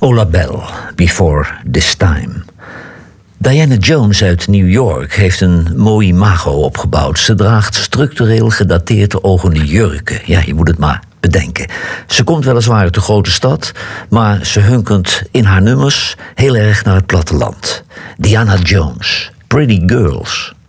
Oh La Belle, Before This Time. Diana Jones uit New York heeft een mooi imago opgebouwd. Ze draagt structureel gedateerd ogende jurken. Ja, je moet het maar bedenken. Ze komt weliswaar uit de grote stad, maar ze hunkert in haar nummers heel erg naar het platteland. Diana Jones, Pretty Girls.